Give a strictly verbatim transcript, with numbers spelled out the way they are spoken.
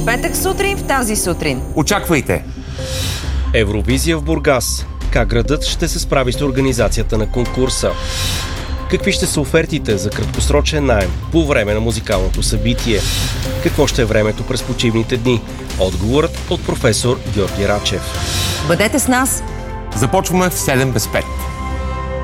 петък сутрин в тази сутрин. Очаквайте! Евровизия в Бургас. Как градът ще се справи с организацията на конкурса? Какви ще са офертите за краткосрочен наем по време на музикалното събитие? Какво ще е времето през почивните дни? Отговорът от професор Георги Рачев. Бъдете с нас! Започваме в седем без пет.